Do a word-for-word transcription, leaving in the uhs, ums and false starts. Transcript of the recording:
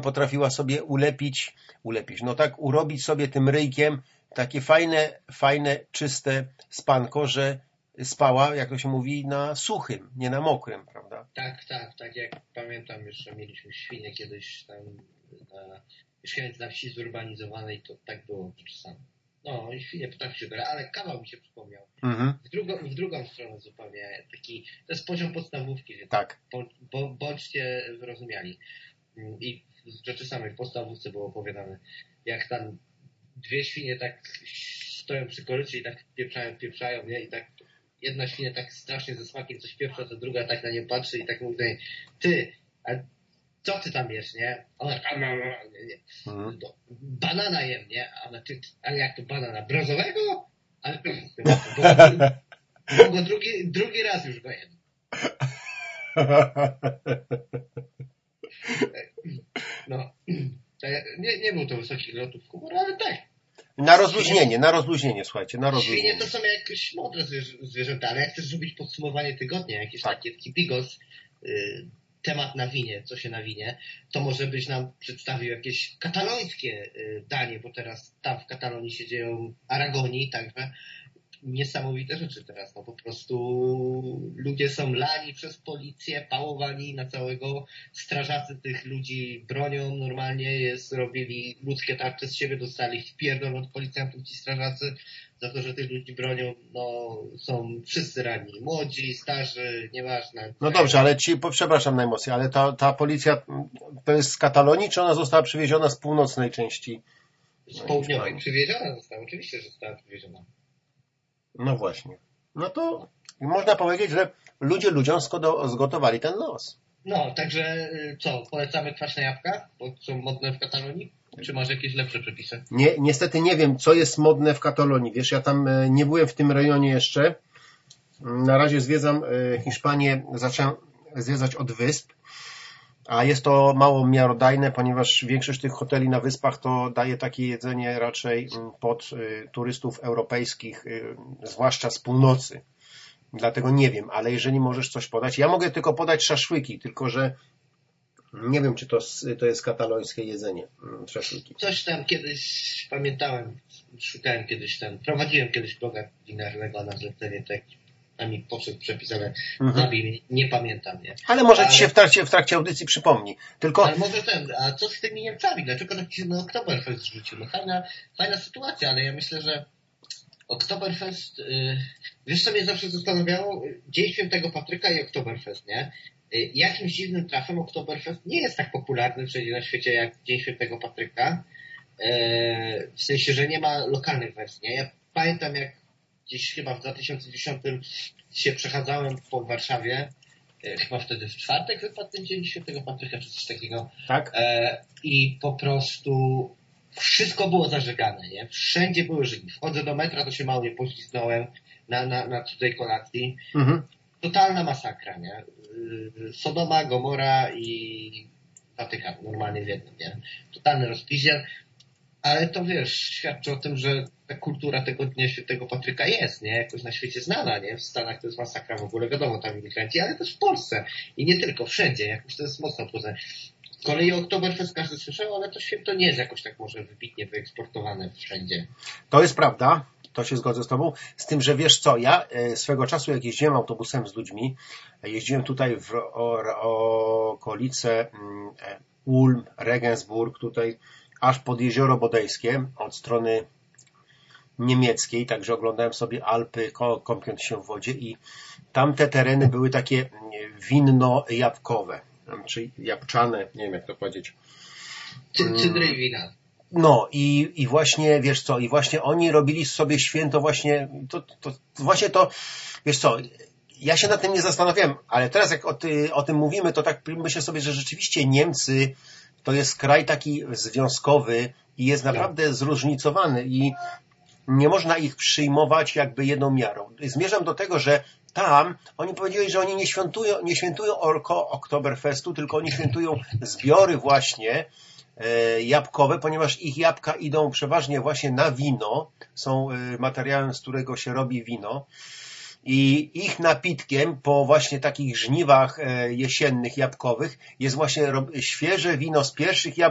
potrafiła sobie ulepić, ulepić, no tak, urobić sobie tym ryjkiem takie fajne, fajne, czyste spanko, że spała, jak to się mówi, na suchym, nie na mokrym, prawda? Tak, tak, tak, jak pamiętam, jeszcze mieliśmy świnie kiedyś tam na, mieszkając na wsi zurbanizowanej, to tak było czasami. No i świnie potrafi się brać, ale kawał mi się przypomniał. Mhm. W, drugą, w drugą stronę zupełnie taki, to jest poziom podstawówki, że Tak. bo, bo, bądźcie wyrozumiali. I w rzeczy samej w podstawówce było opowiadane, jak tam dwie świnie tak stoją przy korycie i tak pieprzają, pieprzają, nie? I tak jedna świnia tak strasznie ze smakiem coś pieprza, to druga tak na nie patrzy i tak mówi, ty, a co ty tam jesz, nie? Ona tak, nie, nie. Mhm. Banana jem, nie? A ona, ty, ale jak to banana? Brązowego? Ale bo, bo, bo drugi, drugi raz już go jem. No, nie, nie był to wysoki lotów humoru, ale tak. Na rozluźnienie, na rozluźnienie, słuchajcie, na rozluźnienie. Świnie to są jakieś mądre zwierzęta, ale jak chcesz zrobić podsumowanie tygodnia, jakieś tak. takie taki bigos, y, temat na winie, co się na winie, to może byś nam przedstawił jakieś katalońskie y, danie, bo teraz tam w Katalonii się dzieją Aragonii, także niesamowite rzeczy teraz, no po prostu ludzie są lani przez policję, pałowani na całego, strażacy tych ludzi bronią, normalnie jest, robili ludzkie tarcze z siebie, dostali wpierdol od policjantów ci strażacy za to, że tych ludzi bronią, no są wszyscy ranni, młodzi, starzy, nieważne. No dobrze, ale ci, przepraszam najmocniej, ale ta, ta policja to jest z Katalonii, czy ona została przywieziona z północnej części? Z południowej. No, przywieziona została, oczywiście, że została przywieziona. No właśnie. No to można powiedzieć, że ludzie ludziom zgotowali ten los. No, także co, polecamy kwaśne jabłka, bo są modne w Katalonii? Czy masz jakieś lepsze przepisy? Nie, niestety nie wiem, co jest modne w Katalonii. Wiesz, ja tam nie byłem w tym rejonie jeszcze. Na razie zwiedzam Hiszpanię, zacząłem zwiedzać od wysp, a jest to mało miarodajne, ponieważ większość tych hoteli na wyspach to daje takie jedzenie raczej pod turystów europejskich, zwłaszcza z północy. Dlatego nie wiem, ale jeżeli możesz coś podać, ja mogę tylko podać szaszłyki, tylko że nie wiem, czy to, to jest katalońskie jedzenie, szaszłyki. Coś tam kiedyś pamiętałem, szukałem kiedyś tam, prowadziłem kiedyś bloga kulinarnego na zlecenie, tak a mi podszedł przepis, ale mhm. nie, nie pamiętam, nie? Ale może ale... ci się w trakcie, w trakcie audycji przypomni. Tylko... Ale może ten, a co z tymi Niemcami? Dlaczego tak się na Oktoberfest rzucił? No fajna, fajna sytuacja, ale ja myślę, że Oktoberfest, yy, wiesz co mnie zawsze zastanawiało? Dzień Świętego Patryka i Oktoberfest, nie? Yy, jakimś dziwnym trafem Oktoberfest nie jest tak popularny wszędzie na świecie jak Dzień Świętego Patryka. Yy, w sensie, że nie ma lokalnych wersji, nie? Ja pamiętam, jak gdzieś chyba w dwa tysiące dziesiątym się przechadzałem po Warszawie, e, chyba wtedy w czwartek wypadł ten Dzień Świętego Patryka, czy coś takiego. Tak. E, I po prostu wszystko było zażegane, nie? Wszędzie były żygi. Wchodzę do metra, to się mało nie poślizgnąłem na, na, na cudzej kolacji. Mhm. Totalna masakra, nie? Sodoma, Gomora i Watykan normalnie w jednym, nie? Totalny rozpiździel. Ale to wiesz, świadczy o tym, że ta kultura tego Dnia Świętego Patryka jest, nie? Jakoś na świecie znana, nie? W Stanach to jest masakra w ogóle, wiadomo, tam imigranci, ale też w Polsce. I nie tylko, wszędzie. Jakoś to jest mocno obchodzone. Z kolei Oktoberfest każdy słyszał, ale to święto nie jest jakoś tak może wybitnie wyeksportowane wszędzie. To jest prawda. To się zgodzę z tobą. Z tym, że wiesz co, ja swego czasu jak jeździłem autobusem z ludźmi, jeździłem tutaj w okolice Ulm, Regensburg, tutaj aż pod Jezioro Bodejskie od strony niemieckiej, także oglądałem sobie Alpy, kąpiąc się w wodzie i tamte tereny były takie winno-jabłkowe, czy jabłczane, nie wiem jak to powiedzieć. Cydry i wina. No i, i właśnie, wiesz co, i właśnie oni robili sobie święto właśnie, to, to, właśnie to, wiesz co, ja się nad tym nie zastanawiałem, ale teraz jak o, ty, o tym mówimy, to tak myślę sobie, że rzeczywiście Niemcy to jest kraj taki związkowy i jest naprawdę zróżnicowany i nie można ich przyjmować jakby jedną miarą. Zmierzam do tego, że tam oni powiedzieli, że oni nie świętują, nie świętują Oktoberfestu, tylko oni świętują zbiory właśnie e, jabłkowe, ponieważ ich jabłka idą przeważnie właśnie na wino, są e, materiałem, z którego się robi wino. I ich napitkiem po właśnie takich żniwach jesiennych, jabłkowych jest właśnie świeże wino z pierwszych jabłek